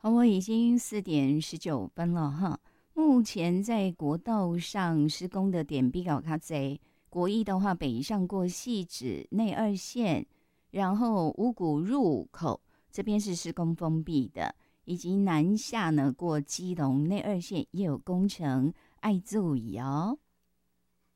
我已经4:19了哈。目前在国道上施工的点比较较多，国一的话北上过汐止内二线，然后五股入口这边是施工封闭的，以及南下呢过基隆内二线也有工程，爱注意哦。